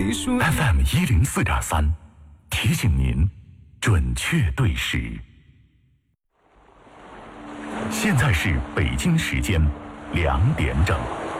FM104.3，提醒您准确对时。现在是北京时间2点整。